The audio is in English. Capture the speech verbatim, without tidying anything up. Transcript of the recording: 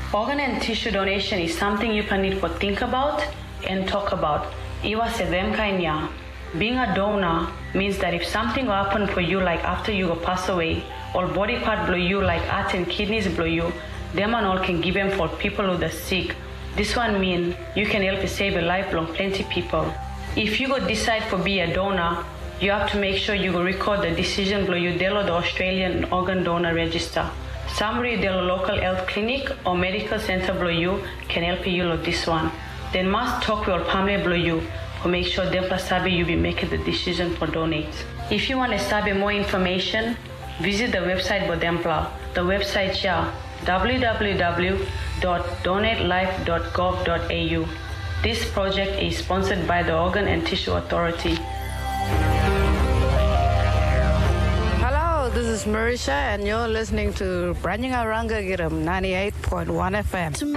Organ and tissue donation is something you can need to think about and talk about. Iwa sedemkainya. Being a donor means that if something will happen for you, like after you go pass away, or body part blow you, like heart and kidneys blow you, them and all can give them for people who are sick. This one mean you can help save a life long plenty people. If you go decide for be a donor, you have to make sure you go record the decision below you delo the Australian Organ Donor Register. Somebody delo local health clinic or medical center below you can help you with this one. Then must talk with your family below you to make sure them sabi you be making the decision for donate. If you want to sabi more information, visit the website Bodempla. The website here w w w dot donate life dot gov dot a u. This project is sponsored by the Organ and Tissue Authority. Hello, this is Marisha and you're listening to Branjanga Rangagiram ninety-eight point one F M.